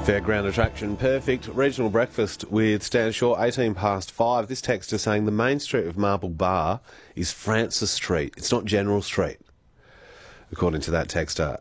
Fairground attraction, perfect. Regional breakfast with Stan Shaw, 18 past 5. This text is saying the main street of Marble Bar is Francis Street. It's not General Street, according to that texter.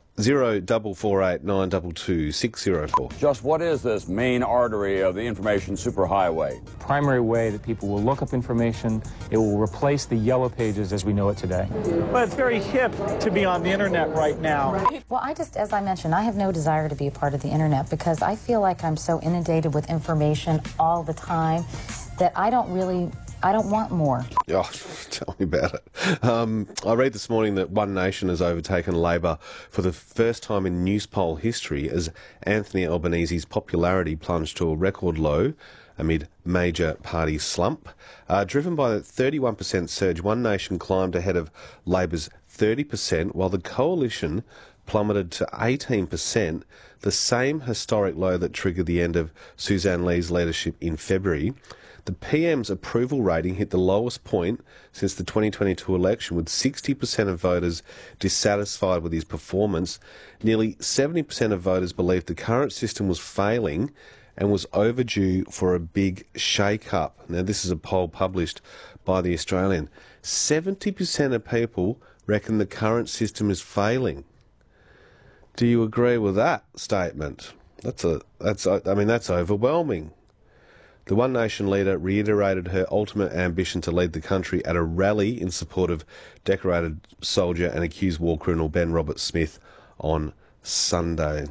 0448 922 604. Just what is this main artery of the information superhighway? Primary way that people will look up information. It will replace the yellow pages as we know it today. Well, it's very hip to be on the internet right now. Well, as I mentioned, I have no desire to be a part of the internet because I feel like I'm so inundated with information all the time that I don't want more. Oh, tell me about it. I read this morning that One Nation has overtaken Labor for the first time in Newspoll history as Anthony Albanese's popularity plunged to a record low amid major party slump. Driven by a 31% surge, One Nation climbed ahead of Labor's 30%, while the Coalition plummeted to 18%, the same historic low that triggered the end of Suzanne Lee's leadership in February. The PM's approval rating hit the lowest point since the 2022 election, with 60% of voters dissatisfied with his performance. Nearly 70% of voters believed the current system was failing and was overdue for a big shake-up. Now, this is a poll published by The Australian. 70% of people reckon the current system is failing. Do you agree with that statement? That's overwhelming. The One Nation leader reiterated her ultimate ambition to lead the country at a rally in support of decorated soldier and accused war criminal Ben Roberts-Smith on Sunday.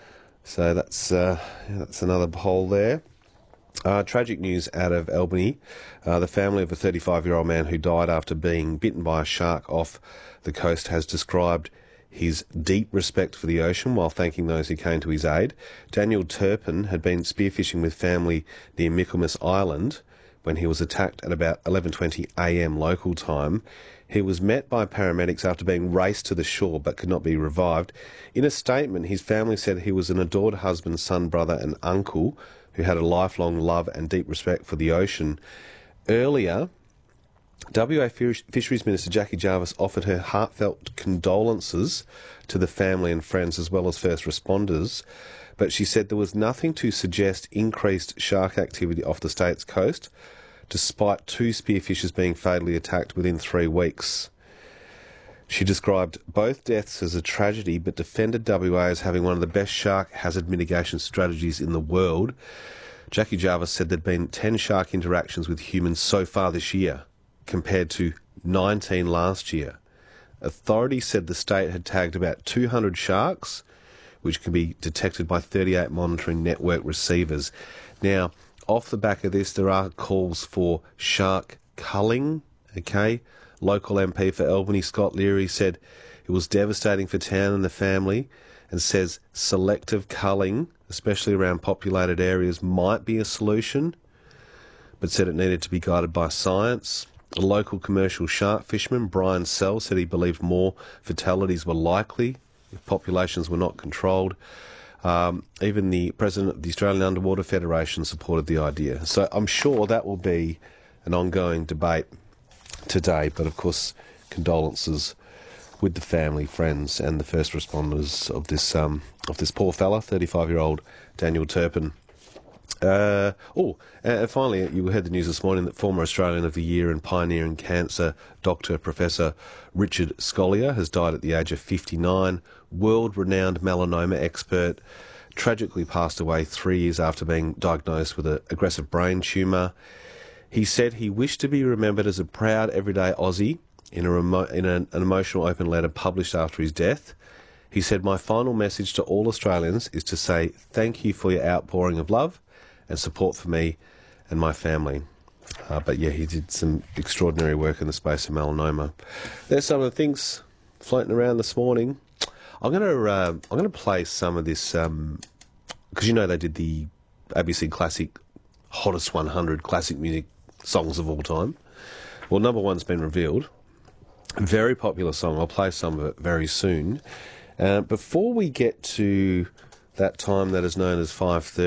So that's another poll there. Tragic news out of Albany. The family of a 35-year-old man who died after being bitten by a shark off the coast has described his deep respect for the ocean while thanking those who came to his aid. Daniel Turpin had been spearfishing with family near Michaelmas Island when he was attacked at about 11:20 a.m. local time. He was met by paramedics after being raced to the shore but could not be revived. In a statement, his family said he was an adored husband, son, brother and uncle who had a lifelong love and deep respect for the ocean. Earlier, WA Fisheries Minister Jackie Jarvis offered her heartfelt condolences to the family and friends as well as first responders, but she said there was nothing to suggest increased shark activity off the state's coast, despite 2 spearfishers being fatally attacked within 3 weeks. She described both deaths as a tragedy, but defended WA as having one of the best shark hazard mitigation strategies in the world. Jackie Jarvis said there'd been 10 shark interactions with humans so far this year, compared to 19 last year. Authorities said the state had tagged about 200 sharks, which can be detected by 38 monitoring network receivers. Now, off the back of this, there are calls for shark culling, okay? Local MP for Albany, Scott Leary, said it was devastating for town and the family and says selective culling, especially around populated areas, might be a solution, but said it needed to be guided by science. A local commercial shark fisherman, Brian Sell, said he believed more fatalities were likely if populations were not controlled. Even the president of the Australian Underwater Federation supported the idea. So I'm sure that will be an ongoing debate today. But of course, condolences with the family, friends, and the first responders of this poor fella, 35-year-old Daniel Turpin. And finally, you heard the news this morning that former Australian of the Year and pioneer in cancer, Professor Richard Scolyer, has died at the age of 59. World-renowned melanoma expert, tragically passed away 3 years after being diagnosed with an aggressive brain tumour. He said he wished to be remembered as a proud everyday Aussie in an emotional open letter published after his death. He said, "My final message to all Australians is to say thank you for your outpouring of love and support for me and my family." But yeah, he did some extraordinary work in the space of melanoma. There's some of the things floating around this morning. I'm gonna play some of this because they did the ABC Classic Hottest 100 classic music songs of all time. Well, number one's been revealed. Very popular song. I'll play some of it very soon. Before we get to that time that is known as 5:30.